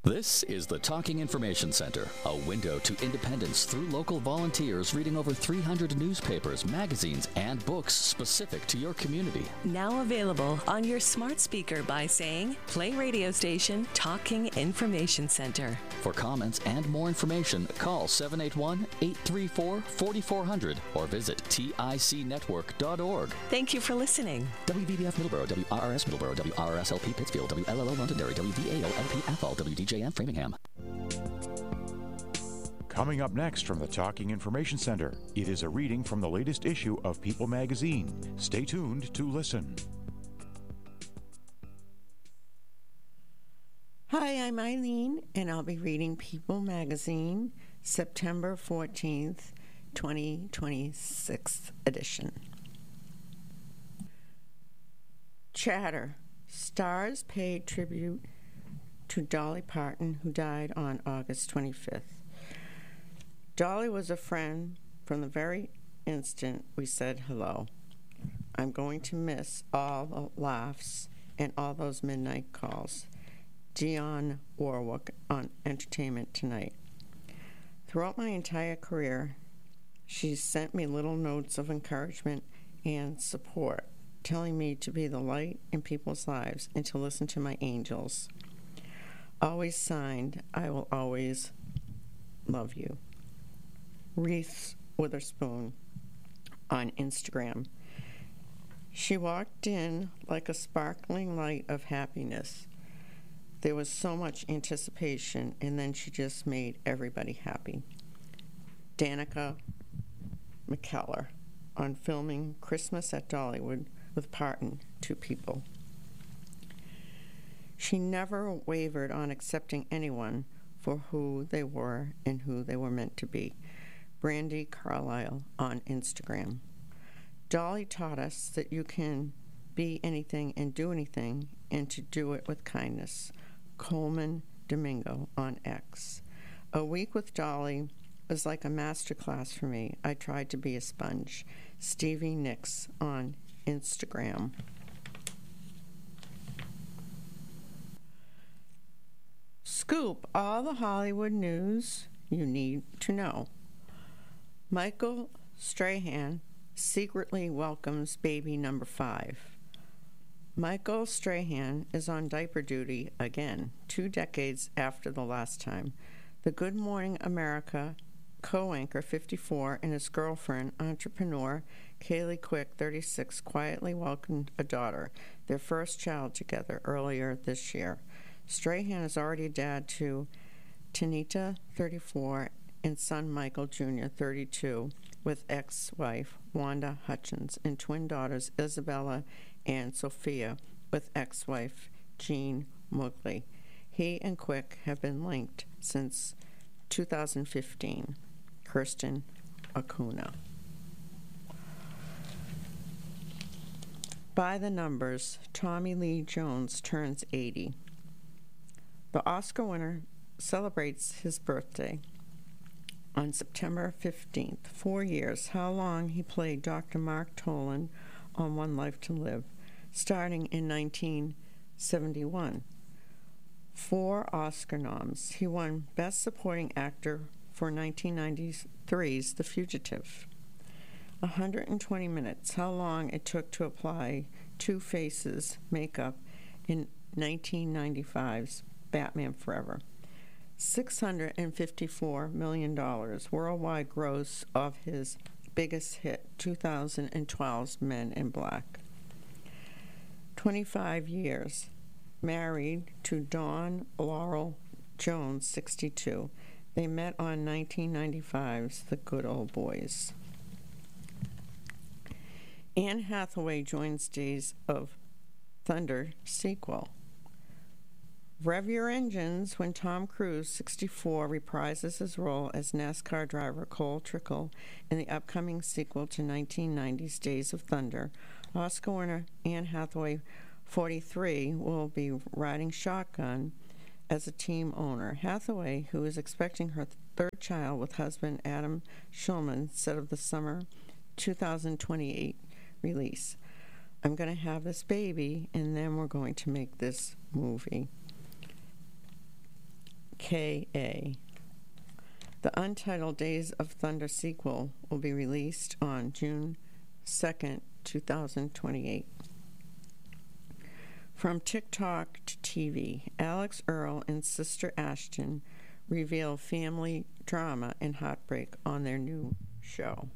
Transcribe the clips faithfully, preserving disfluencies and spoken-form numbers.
This is the Talking Information Center, a window to independence through local volunteers reading over three hundred newspapers, magazines, and books specific to your community. Now available on your smart speaker by saying, play radio station Talking Information Center. For comments and more information, call seven eight one, eight three four, four four zero zero or visit tic network dot org. Thank you for listening. W V B F Middleborough, W R R S Middleborough, W R R S L P Pittsfield, W L L O Londonderry, W V A O L P Athol, W D J M Framingham. Coming up next from the Talking Information Center, it is a reading from the latest issue of People magazine. Stay tuned to listen. Hi, I'm Eileen, and I'll be reading People magazine, September fourteenth, twenty twenty-six edition. Chatter. Stars paid tribute to Dolly Parton, who died on August twenty-fifth. Dolly was a friend from the very instant we said hello. I'm going to miss all the laughs and all those midnight calls. Dionne Warwick on Entertainment Tonight. Throughout my entire career, she's sent me little notes of encouragement and support, telling me to be the light in people's lives and to listen to my angels. Always signed, I will always love you. Reese Witherspoon on Instagram. She walked in like a sparkling light of happiness. There was so much anticipation, and then she just made everybody happy. Danica McKellar on filming Christmas at Dollywood with Parton, two people. She never wavered on accepting anyone for who they were and who they were meant to be. Brandi Carlile on Instagram. Dolly taught us that you can be anything and do anything, and to do it with kindness. Coleman Domingo on X. A week with Dolly was like a masterclass for me. I tried to be a sponge. Stevie Nicks on Instagram. Scoop, all the Hollywood news you need to know. Michael Strahan secretly welcomes baby number five. Michael Strahan is on diaper duty again, two decades after the last time. The Good Morning America co-anchor, fifty-four, and his girlfriend, entrepreneur Kaylee Quick, thirty-six, quietly welcomed a daughter, their first child together, earlier this year. Strahan is already a dad to Tanita, thirty-four, and son Michael Junior, thirty-two, with ex-wife Wanda Hutchins, and twin daughters Isabella and Sophia, with ex-wife Jean Mugley. He and Quick have been linked since two thousand fifteen. Kirsten Acuna. By the numbers, Tommy Lee Jones turns eighty. The Oscar winner celebrates his birthday on September fifteenth. Four years, how long he played Doctor Mark Tolan on One Life to Live, starting in nineteen seventy-one. Four Oscar noms. He won Best Supporting Actor for nineteen ninety-three's The Fugitive. one hundred twenty minutes, how long it took to apply Two Faces makeup in nineteen ninety-five's Batman Forever. six hundred fifty-four million dollars worldwide gross of his biggest hit, two thousand twelve's Men in Black. twenty-five years, married to Dawn Laurel Jones, sixty-two. They met on nineteen ninety-five's The Good Old Boys. Anne Hathaway joins Days of Thunder sequel. Rev your engines when Tom Cruise, sixty-four, reprises his role as NASCAR driver Cole Trickle in the upcoming sequel to nineteen ninety's Days of Thunder. Oscar winner Anne Hathaway, forty-three, will be riding shotgun as a team owner. Hathaway, who is expecting her third child with husband Adam Schulman, said of the summer two thousand twenty-eight release, "I'm going to have this baby, and then we're going to make this movie." K A. The untitled Days of Thunder sequel will be released on June second, twenty twenty-eight. From TikTok to T V, Alex Earle and Sister Ashton reveal family drama and heartbreak on their new show.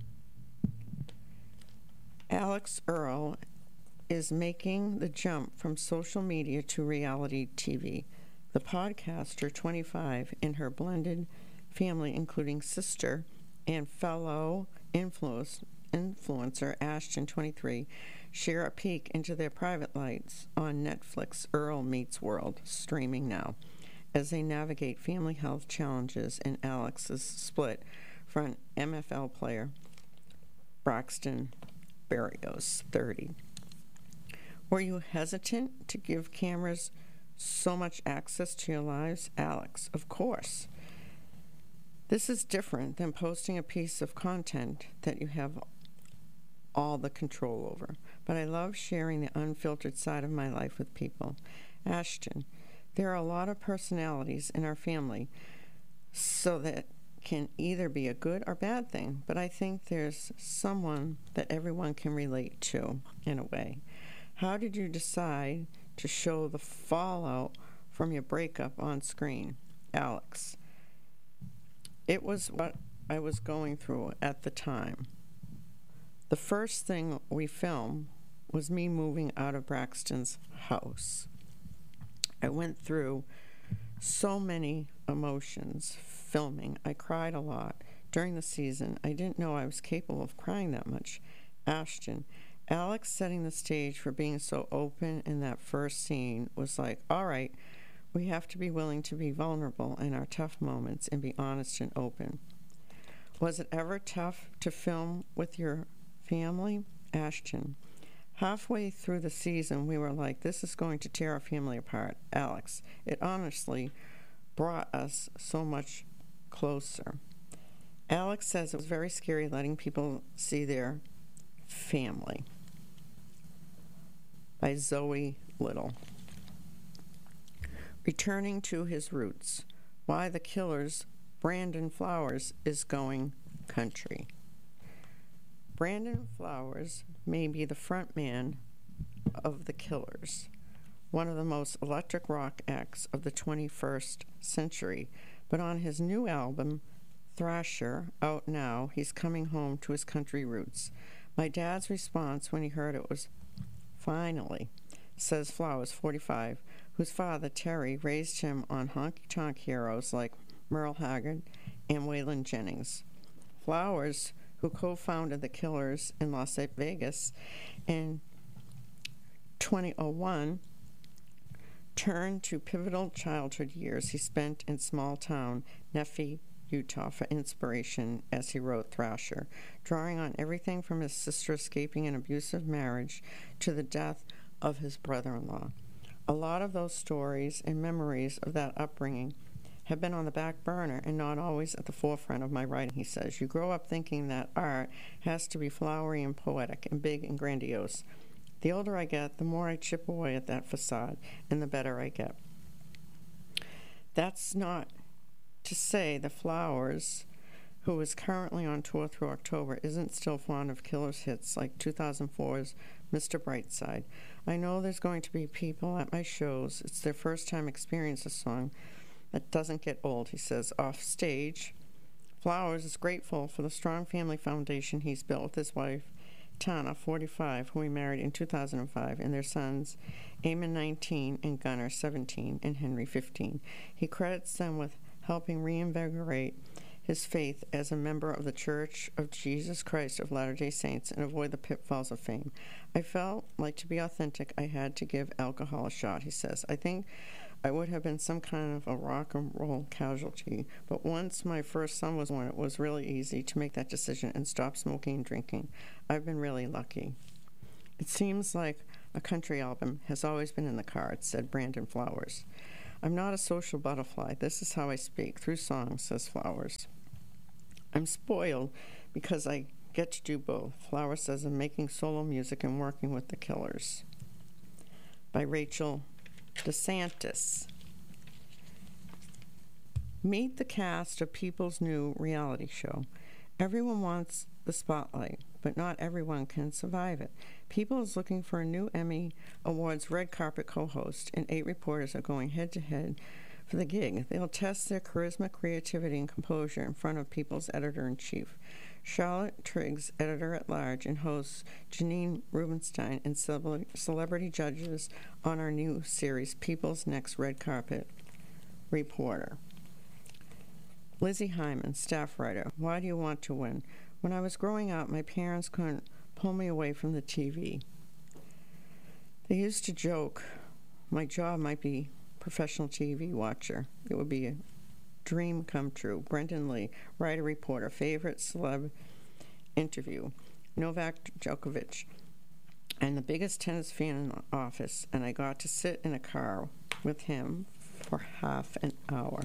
Alex Earle is making the jump from social media to reality T V. The podcaster, twenty-five, and her blended family, including sister and fellow influence, influencer Ashton, twenty-three, share a peek into their private lives on Netflix Earle Meets World, streaming now, as they navigate family health challenges and Alex's split from M F L player Braxton Berrios, thirty. Were you hesitant to give cameras so much access to your lives? Alex, of course. This is different than posting a piece of content that you have all the control over, but I love sharing the unfiltered side of my life with people. Ashton, there are a lot of personalities in our family, so that can either be a good or bad thing, but I think there's someone that everyone can relate to in a way. How did you decide to show the fallout from your breakup on screen? Alex, it was what I was going through at the time. The first thing we filmed was me moving out of Braxton's house. I went through so many emotions filming. I cried a lot. During the season, I didn't know I was capable of crying that much. Ashton, Alex setting the stage for being so open in that first scene was like, all right, we have to be willing to be vulnerable in our tough moments and be honest and open. Was it ever tough to film with your family? Ashton, halfway through the season, we were like, this is going to tear our family apart. Alex, it honestly brought us so much closer. Alex says it was very scary letting people see their family. By Zoe Little. Returning to his roots. Why the Killers' Brandon Flowers is going country. Brandon Flowers may be the front man of the Killers, one of the most electric rock acts of the twenty-first century, but on his new album, Thrasher, out now, he's coming home to his country roots. My dad's response when he heard it was, finally, says Flowers, forty-five, whose father, Terry, raised him on honky-tonk heroes like Merle Haggard and Waylon Jennings. Flowers, who co-founded the Killers in Las Vegas in twenty oh one, turned to pivotal childhood years he spent in small-town Nephi, Utah, for inspiration as he wrote Thrasher, drawing on everything from his sister escaping an abusive marriage to the death of his brother-in-law. A lot of those stories and memories of that upbringing have been on the back burner and not always at the forefront of my writing, he says. You grow up thinking that art has to be flowery and poetic and big and grandiose. The older I get, the more I chip away at that facade, and the better I get. That's not to say the Flowers, who is currently on tour through October, isn't still fond of Killers hits like two thousand four's Mister Brightside. I know there's going to be people at my shows. It's their first time experiencing a song that doesn't get old, he says. Off stage, Flowers is grateful for the strong family foundation he's built with his wife, Tana, forty-five, who he married in two thousand five, and their sons, Eamon, nineteen, and Gunnar, seventeen, and Henry, fifteen. He credits them with helping reinvigorate his faith as a member of the Church of Jesus Christ of Latter-day Saints and avoid the pitfalls of fame. I felt like to be authentic, I had to give alcohol a shot, he says. I think I would have been some kind of a rock and roll casualty, but once my first son was born, it was really easy to make that decision and stop smoking and drinking. I've been really lucky. It seems like a country album has always been in the cards, said Brandon Flowers. I'm not a social butterfly. This is how I speak, through songs, says Flowers. I'm spoiled because I get to do both. Flowers says I'm making solo music and working with the Killers. By Rachel DeSantis. Meet the cast of People's new reality show. Everyone wants the spotlight, but not everyone can survive it. People is looking for a new Emmy Awards red carpet co-host, and eight reporters are going head-to-head for the gig. They'll test their charisma, creativity, and composure in front of People's editor-in-chief, Charlotte Triggs, editor-at-large, and host Janine Rubenstein, and celebrity judges on our new series, People's Next Red Carpet Reporter. Lizzie Hyman, staff writer. Why do you want to win? When I was growing up, my parents couldn't pull me away from the T V. They used to joke my job might be professional T V watcher. It would be a dream come true. Brendan Lee, writer, reporter, favorite celeb interview. Novak Djokovic, and the biggest tennis fan in the office, and I got to sit in a car with him for half an hour.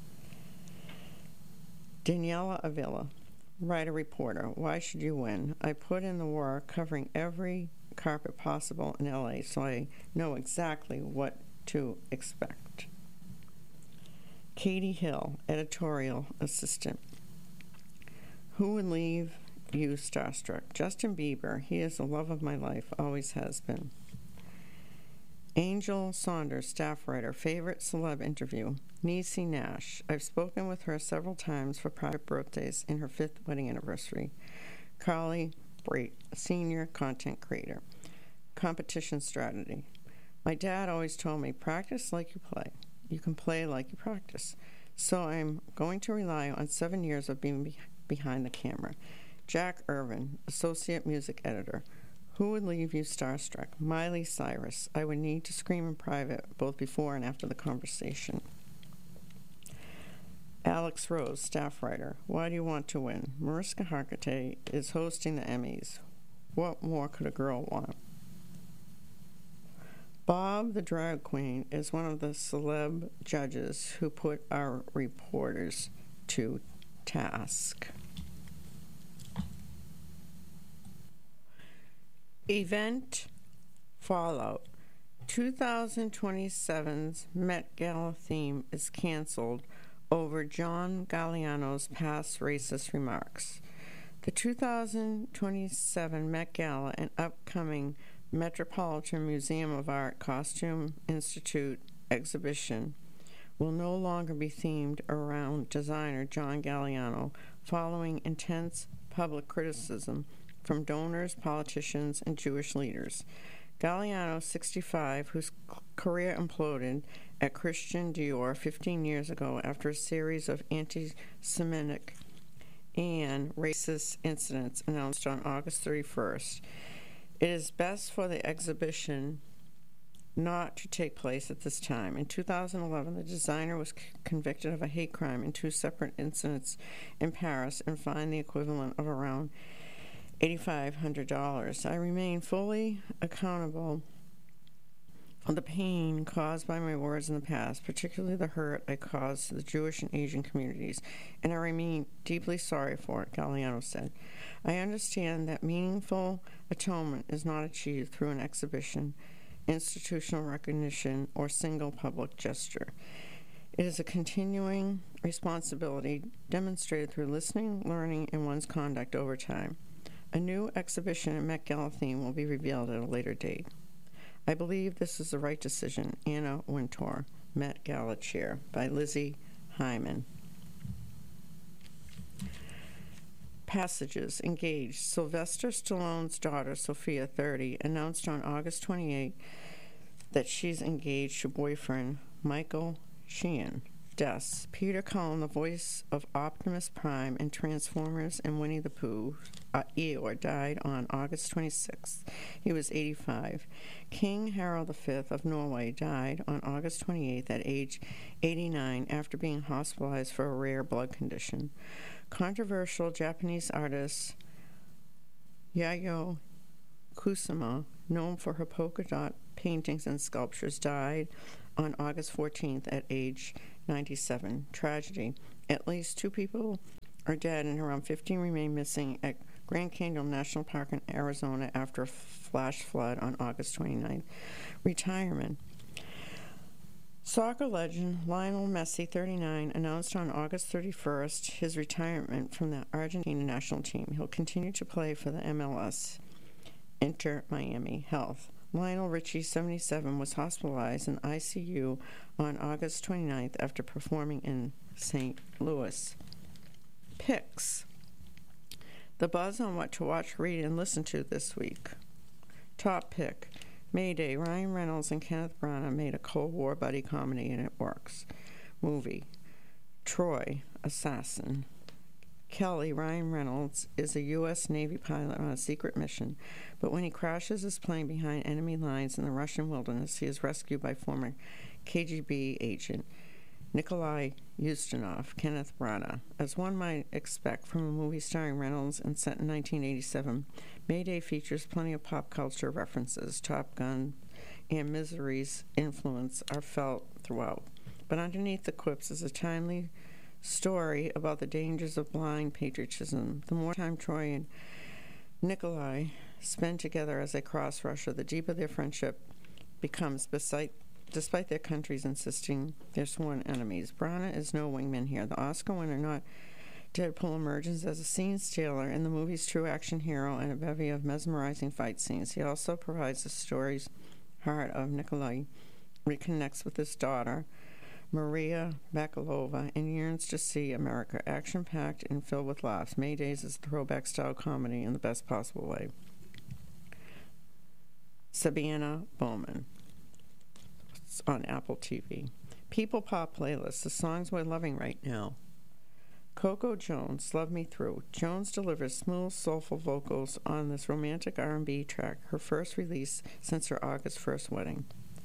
Daniela Avila, writer-reporter. Why should you win? I put in the work covering every carpet possible in L A, so I know exactly what to expect. Katie Hill, editorial assistant. Who would leave you starstruck? Justin Bieber. He is the love of my life, always has been. Angel Saunders, staff writer. Favorite celeb interview. Niecy Nash. I've spoken with her several times for private birthdays in her fifth wedding anniversary. Carly Brait, senior content creator. Competition strategy. My dad always told me, practice like you play. You can play like you practice. So I'm going to rely on seven years of being be- behind the camera. Jack Irvin, associate music editor. Who would leave you starstruck? Miley Cyrus. I would need to scream in private, both before and after the conversation. Alex Rose, staff writer. Why do you want to win? Mariska Hargitay is hosting the Emmys. What more could a girl want? Bob the Drag Queen is one of the celeb judges who put our reporters to task. Event fallout. twenty twenty-seven's Met Gala theme is canceled over John Galliano's past racist remarks. The two thousand twenty-seven Met Gala and upcoming Metropolitan Museum of Art Costume Institute exhibition will no longer be themed around designer John Galliano, following intense public criticism from donors, politicians, and Jewish leaders. Galliano, sixty-five, whose career imploded at Christian Dior fifteen years ago after a series of anti-Semitic and racist incidents, announced on August thirty-first, it is best for the exhibition not to take place at this time. In two thousand eleven, the designer was c- convicted of a hate crime in two separate incidents in Paris and fined the equivalent of around eight thousand five hundred dollars. I remain fully accountable for the pain caused by my words in the past, particularly the hurt I caused to the Jewish and Asian communities, and I remain deeply sorry for it, Galliano said. I understand that meaningful atonement is not achieved through an exhibition, institutional recognition, or single public gesture. It is a continuing responsibility demonstrated through listening, learning, and one's conduct over time. A new exhibition and Met Gala theme will be revealed at a later date. I believe this is the right decision. Anna Wintour, Met Gala chair, by Lizzie Hyman. Passages. Engaged. Sylvester Stallone's daughter, Sophia, thirty, announced on August twenty-eighth that she's engaged to boyfriend Michael Sheehan. Deaths. Peter Cullen, the voice of Optimus Prime in Transformers and Winnie the Pooh, uh, Eeyore, died on August twenty-sixth. He was eighty-five. King Harald the Fifth of Norway died on August twenty-eighth at age eighty-nine after being hospitalized for a rare blood condition. Controversial Japanese artist Yayoi Kusama, known for her polka dot paintings and sculptures, died on August fourteenth at age ninety-seven. Tragedy. At least two people are dead and around fifteen remain missing at Grand Canyon National Park in Arizona after a flash flood on August twenty-ninth. Retirement. Soccer legend Lionel Messi, thirty-nine, announced on August thirty-first his retirement from the Argentina national team. He'll continue to play for the M L S. Inter Miami Health. Lionel Richie, seventy-seven, was hospitalized in I C U on August twenty-ninth after performing in Saint Louis. Picks. The buzz on what to watch, read, and listen to this week. Top pick. Mayday. Ryan Reynolds and Kenneth Branagh made a Cold War buddy comedy, and it works. Movie. Troy. Assassin. Kelly, Ryan Reynolds, is a U S Navy pilot on a secret mission, but when he crashes his plane behind enemy lines in the Russian wilderness, he is rescued by former K G B agent Nikolai Ustinov, Kenneth Branagh. As one might expect from a movie starring Reynolds and set in nineteen eighty-seven, Mayday features plenty of pop culture references. Top Gun and Misery's influence are felt throughout. But underneath the quips is a timely story about the dangers of blind patriotism. The more time Troy and Nikolai spend together as they cross Russia, the deeper their friendship becomes, beside, despite their countries insisting they're sworn enemies. Branagh is no wingman here. The Oscar winner, not Deadpool, emerges as a scene stealer in the movie's true action hero and a bevy of mesmerizing fight scenes. He also provides the story's heart of Nikolai reconnects with his daughter, Maria Bakalova, and yearns to see America action-packed and filled with laughs. Maydays is a throwback-style comedy in the best possible way. Sabina Bowman. It's on Apple T V. People Pop Playlist, the songs we're loving right now. Coco Jones, Love Me Through. Jones delivers smooth, soulful vocals on this romantic R and B track, her first release since her August first wedding.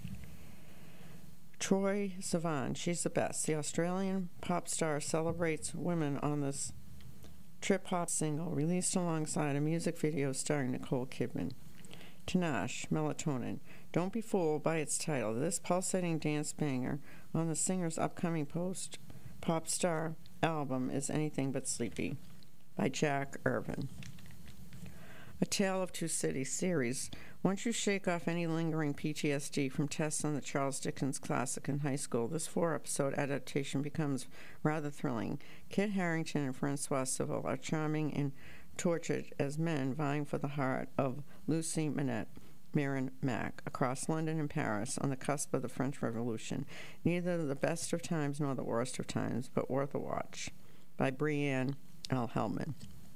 Troye Sivan, She's the Best. The Australian pop star celebrates women on this trip-hop single, released alongside a music video starring Nicole Kidman. Tinashe, Melatonin. Don't be fooled by its title. This pulsating dance banger on the singer's upcoming post-pop star album is anything but sleepy, by Jack Irvin. A Tale of Two Cities series. Once you shake off any lingering P T S D from tests on the Charles Dickens classic in high school, this four-episode adaptation becomes rather thrilling. Kit Harington and Francois Civil are charming and tortured as men vying for the heart of Lucy Manette, Marin Mac, across London and Paris on the cusp of the French Revolution. Neither the best of times nor the worst of times, but worth a watch. By Brianne L. Hellman.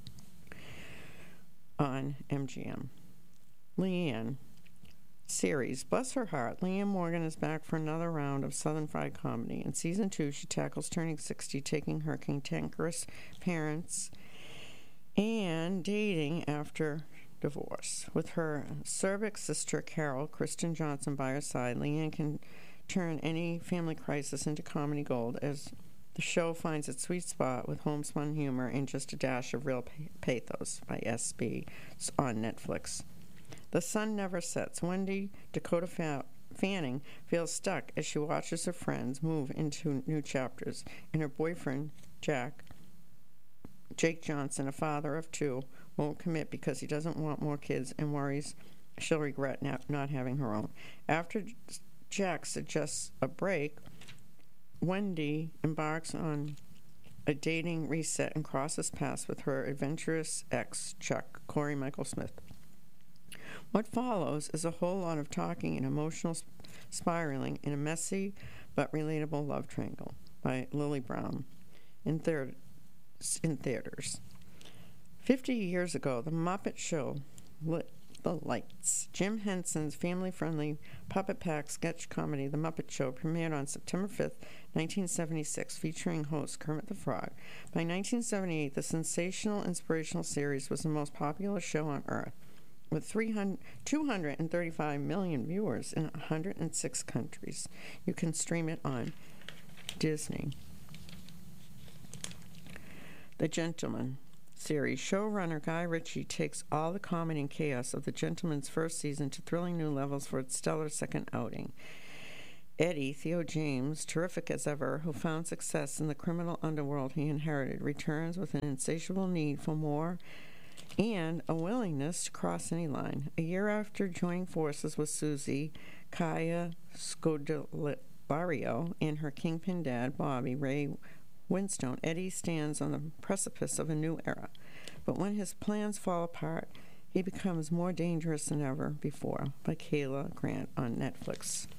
On M G M. Leanne series. Bless her heart, Leanne Morgan is back for another round of Southern Fried Comedy. In season two, she tackles turning sixty, taking her cantankerous parents, and dating after divorce. With her acerbic sister Carol, Kristen Johnson, by her side, Leanne can turn any family crisis into comedy gold as the show finds its sweet spot with homespun humor and just a dash of real pathos. By S B on Netflix. The sun never sets. Wendy Dakota Fa- Fanning feels stuck as she watches her friends move into new chapters, and her boyfriend, Jack, Jake Johnson, a father of two, won't commit because he doesn't want more kids and worries she'll regret not, not having her own. After Jack suggests a break, Wendy embarks on a dating reset and crosses paths with her adventurous ex, Chuck, Corey Michael Smith. What follows is a whole lot of talking and emotional sp- spiraling in a messy but relatable love triangle. By Lily Brown. In, thir- in theaters. Fifty years ago, The Muppet Show lit the lights. Jim Henson's family-friendly puppet pack sketch comedy, The Muppet Show, premiered on September fifth, nineteen seventy-six, featuring host Kermit the Frog. By nineteen seventy-eight, the sensational, inspirational series was the most popular show on Earth, with two hundred thirty-five million viewers in one hundred six countries. You can stream it on Disney. The Gentleman series. Showrunner Guy Ritchie takes all the comedy and chaos of The Gentleman's first season to thrilling new levels for its stellar second outing. Eddie, Theo James, terrific as ever, who found success in the criminal underworld he inherited, returns with an insatiable need for more and a willingness to cross any line. A year after joining forces with Susie, Kaya Scodelario Barrio and her kingpin dad, Bobby Ray Winstone, Eddie stands on the precipice of a new era. But when his plans fall apart, he becomes more dangerous than ever before, by Kayla Grant on Netflix.